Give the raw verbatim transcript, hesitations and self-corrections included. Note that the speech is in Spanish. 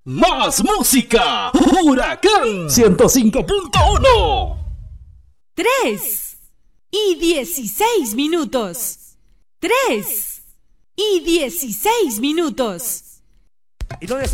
Más música. Huracán ciento cinco punto uno. Tres y dieciséis minutos. Tres y dieciséis minutos. ¿Y dónde está?